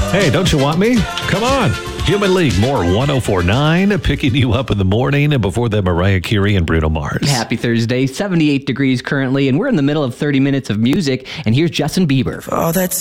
Hey, don't you want me? Come on. Human League, more 104.9, picking you up in the morning, and before that, Mariah Carey and Bruno Mars. Happy Thursday, 78 degrees currently, and we're in the middle of 30 minutes of music, and here's Justin Bieber. Oh, that's